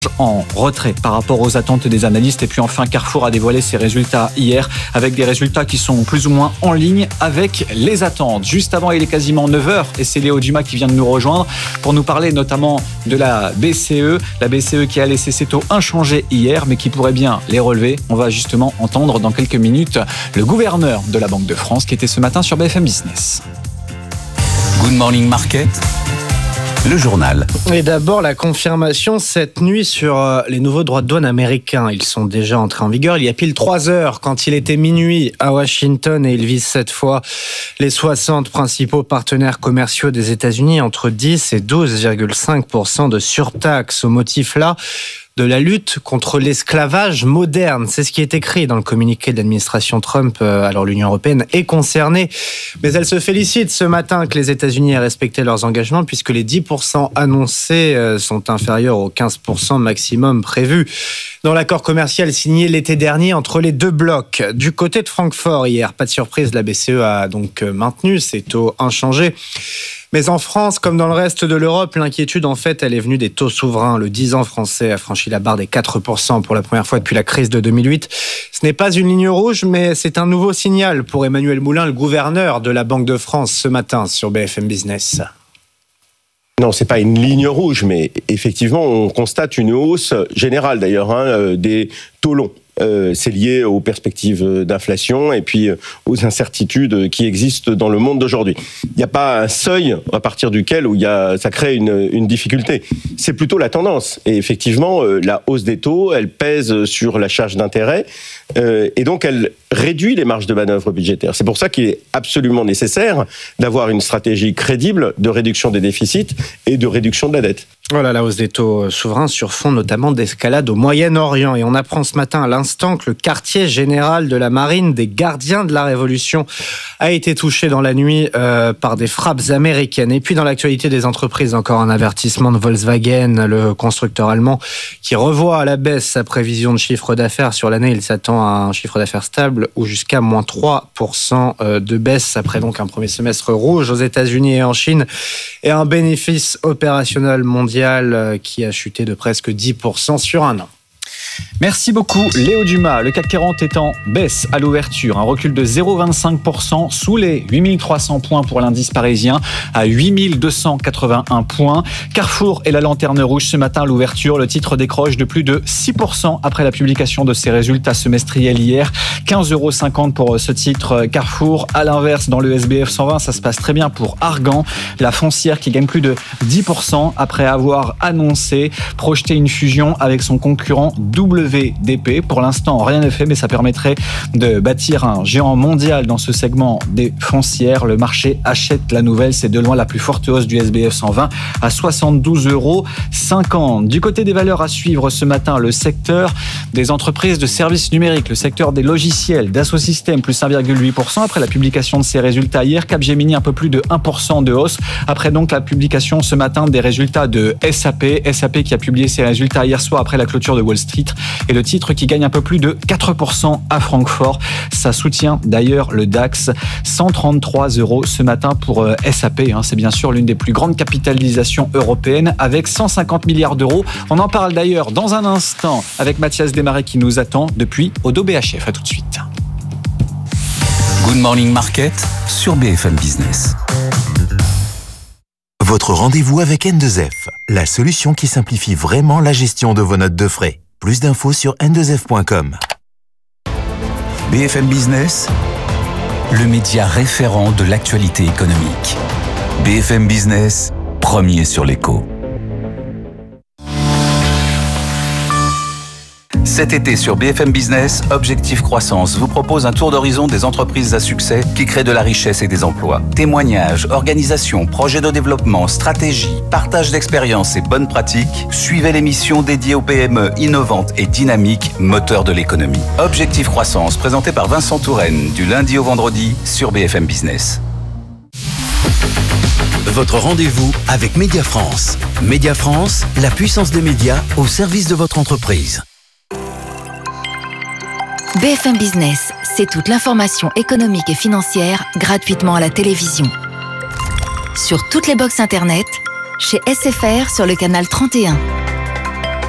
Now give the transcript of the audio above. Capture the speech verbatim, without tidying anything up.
en retrait par rapport aux attentes des analystes. Et puis enfin, Carrefour a dévoilé ses résultats hier avec des résultats qui sont plus ou moins en ligne avec les attentes. Juste avant, il est quasiment neuf heures et c'est Léo Dumas qui vient de nous rejoindre pour nous parler notamment de la B C E. La B C E qui a laissé ses taux inchangés hier mais qui pourrait bien les relever. On va justement entendre dans quelques minutes le gouverneur de la Banque de France qui était ce matin sur B F M Business. Good Morning Market, le journal. Et d'abord, la confirmation cette nuit sur les nouveaux droits de douane américains. Ils sont déjà entrés en vigueur il y a pile trois heures, quand il était minuit à Washington, et ils visent cette fois les soixante principaux partenaires commerciaux des États-Unis, entre dix et douze virgule cinq pour cent de surtaxe. Au motif là de la lutte contre l'esclavage moderne. C'est ce qui est écrit dans le communiqué de l'administration Trump. Alors l'Union européenne est concernée, mais elle se félicite ce matin que les États-Unis aient respecté leurs engagements, puisque les dix pour cent annoncés sont inférieurs aux quinze pour cent maximum prévus dans l'accord commercial signé l'été dernier entre les deux blocs. Du côté de Francfort hier, pas de surprise, la B C E a donc maintenu ses taux inchangés. Mais en France, comme dans le reste de l'Europe, l'inquiétude, en fait, elle est venue des taux souverains. Le dix ans français a franchi la barre des quatre pour cent pour la première fois depuis la crise de deux mille huit. Ce n'est pas une ligne rouge, mais c'est un nouveau signal pour Emmanuel Moulin, le gouverneur de la Banque de France, ce matin sur B F M Business. Non, c'est pas une ligne rouge, mais effectivement, on constate une hausse générale, d'ailleurs, hein, des taux longs. Euh, c'est lié aux perspectives d'inflation et puis aux incertitudes qui existent dans le monde d'aujourd'hui. Il n'y a pas un seuil à partir duquel où il y a, ça crée une, une difficulté. C'est plutôt la tendance. Et effectivement, euh, la hausse des taux, elle pèse sur la charge d'intérêt euh, et donc elle réduit les marges de manœuvre budgétaires. C'est pour ça qu'il est absolument nécessaire d'avoir une stratégie crédible de réduction des déficits et de réduction de la dette. Voilà, la hausse des taux souverains sur fond notamment d'escalade au Moyen-Orient. Et on apprend ce matin à l'instant que le quartier général de la marine des gardiens de la Révolution a été touché dans la nuit euh, par des frappes américaines. Et puis dans l'actualité des entreprises, encore un avertissement de Volkswagen, le constructeur allemand, qui revoit à la baisse sa prévision de chiffre d'affaires sur l'année. Il s'attend à un chiffre d'affaires stable ou jusqu'à moins trois pour cent de baisse, après donc un premier semestre rouge aux États-Unis et en Chine, et un bénéfice opérationnel mondial qui a chuté de presque dix pour cent sur un an. Merci beaucoup Léo Dumas. Le C A C quarante est en baisse à l'ouverture, un recul de zéro virgule vingt-cinq pour cent sous les huit mille trois cents points pour l'indice parisien à huit mille deux cent quatre-vingt-un points. Carrefour est la lanterne rouge ce matin à l'ouverture. Le titre décroche de plus de six pour cent après la publication de ses résultats semestriels hier. quinze euros cinquante pour ce titre Carrefour. À l'inverse, dans le S B F cent vingt, ça se passe très bien pour Argan, la foncière qui gagne plus de dix pour cent après avoir annoncé projeter une fusion avec son concurrent W D P. Pour l'instant, rien n'est fait, mais ça permettrait de bâtir un géant mondial dans ce segment des foncières. Le marché achète la nouvelle. C'est de loin la plus forte hausse du S B F cent vingt à soixante-douze euros cinquante. Du côté des valeurs à suivre ce matin, le secteur des entreprises de services numériques, le secteur des logiciels, Dassault Systèmes, plus un virgule huit pour cent après la publication de ses résultats hier. Capgemini, un peu plus de un pour cent de hausse après donc la publication ce matin des résultats de S A P. S A P qui a publié ses résultats hier soir après la clôture de Wall Street. Et le titre qui gagne un peu plus de quatre pour cent à Francfort. Ça soutient d'ailleurs le DAX, cent trente-trois euros ce matin pour S A P. C'est bien sûr l'une des plus grandes capitalisations européennes avec cent cinquante milliards d'euros. On en parle d'ailleurs dans un instant avec Mathias Desmarais qui nous attend depuis Odo B H F. À tout de suite. Good Morning Market sur B F M Business. Votre rendez-vous avec N deux F, la solution qui simplifie vraiment la gestion de vos notes de frais. Plus d'infos sur N deux F point com. B F M Business, le média référent de l'actualité économique. B F M Business, premier sur l'écho. Cet été sur B F M Business, Objectif Croissance vous propose un tour d'horizon des entreprises à succès qui créent de la richesse et des emplois. Témoignages, organisation, projets de développement, stratégie, partage d'expériences et bonnes pratiques. Suivez l'émission dédiée aux P M E innovantes et dynamiques, moteurs de l'économie. Objectif Croissance, présenté par Vincent Touraine, du lundi au vendredi sur B F M Business. Votre rendez-vous avec Média France. Média France, la puissance des médias au service de votre entreprise. B F M Business, c'est toute l'information économique et financière gratuitement à la télévision. Sur toutes les box internet, chez S F R sur le canal trente et un.